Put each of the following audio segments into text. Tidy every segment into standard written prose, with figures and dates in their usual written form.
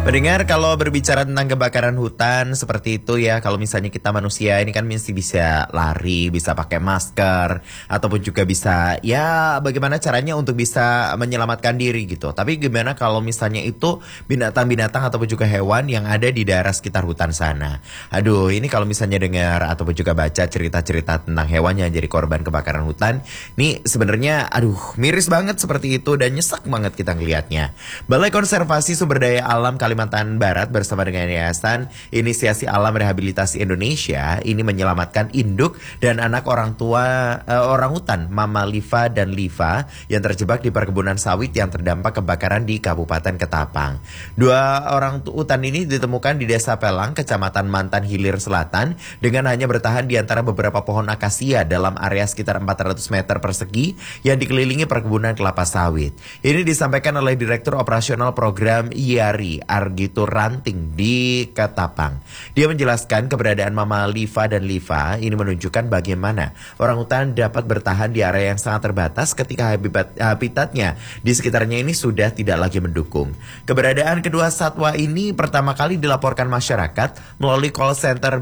Pendengar, kalau berbicara tentang kebakaran hutan seperti itu ya, kalau misalnya kita manusia ini kan mesti bisa lari, bisa pakai masker, ataupun juga bisa ya bagaimana caranya untuk bisa menyelamatkan diri gitu. Tapi gimana kalau misalnya itu binatang-binatang ataupun juga hewan yang ada di daerah sekitar hutan sana. Aduh, ini kalau misalnya dengar ataupun juga baca cerita-cerita tentang hewan yang jadi korban kebakaran hutan, nih sebenarnya aduh miris banget seperti itu dan nyesek banget kita ngelihatnya. Balai Konservasi Sumber Daya Alam Kalimantan Barat bersama dengan Yayasan Inisiasi Alam Rehabilitasi Indonesia ini menyelamatkan induk dan anak orang hutan Mama Liva dan Liva yang terjebak di perkebunan sawit yang terdampak kebakaran di Kabupaten Ketapang. Dua orang hutan ini ditemukan di Desa Pelang, Kecamatan Mantan Hilir Selatan dengan hanya bertahan di antara beberapa pohon akasia dalam area sekitar 400 meter persegi yang dikelilingi perkebunan kelapa sawit. Ini disampaikan oleh Direktur Operasional Program IARI Argito Ranting di Ketapang. Dia menjelaskan keberadaan Mama Liva dan Liva ini menunjukkan bagaimana orangutan dapat bertahan di area yang sangat terbatas ketika habitatnya di sekitarnya ini sudah tidak lagi mendukung. Keberadaan kedua satwa ini pertama kali dilaporkan masyarakat melalui call center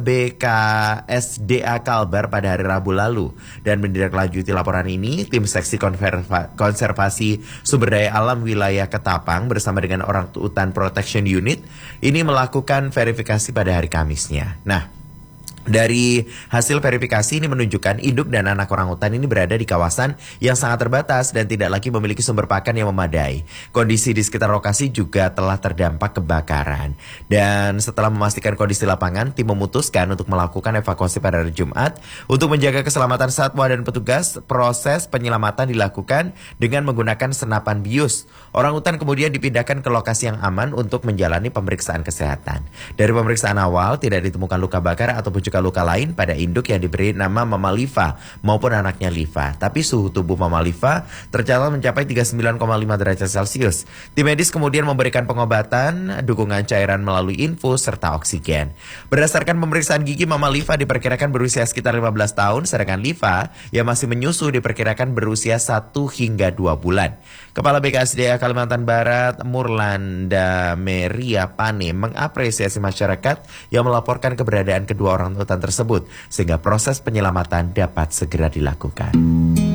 BKSDA Kalbar pada hari Rabu lalu. Dan menindaklanjuti laporan ini, tim seksi konservasi sumber daya alam wilayah Ketapang bersama dengan Orang Hutan Protection Unit ini melakukan verifikasi pada hari Kamisnya. Nah, dari hasil verifikasi ini menunjukkan induk dan anak orangutan ini berada di kawasan yang sangat terbatas dan tidak lagi memiliki sumber pakan yang memadai. Kondisi di sekitar lokasi juga telah terdampak kebakaran. Dan setelah memastikan kondisi lapangan, tim memutuskan untuk melakukan evakuasi pada hari Jumat. Untuk menjaga keselamatan satwa dan petugas, proses penyelamatan dilakukan dengan menggunakan senapan bius. Orangutan kemudian dipindahkan ke lokasi yang aman untuk menjalani pemeriksaan kesehatan. Dari pemeriksaan awal, tidak ditemukan luka bakar ataupun luka lain pada induk yang diberi nama Mama Liva maupun anaknya Liva. Tapi suhu tubuh Mama Liva tercatat mencapai 39,5 derajat Celcius. Tim medis kemudian memberikan pengobatan, dukungan cairan melalui infus, serta oksigen. Berdasarkan pemeriksaan gigi, Mama Liva diperkirakan berusia sekitar 15 tahun, sedangkan Liva yang masih menyusu diperkirakan berusia 1 hingga 2 bulan. Kepala BKSDA Kalimantan Barat, Murlanda Meria Pane, mengapresiasi masyarakat yang melaporkan keberadaan kedua orang hutan tersebut sehingga proses penyelamatan dapat segera dilakukan.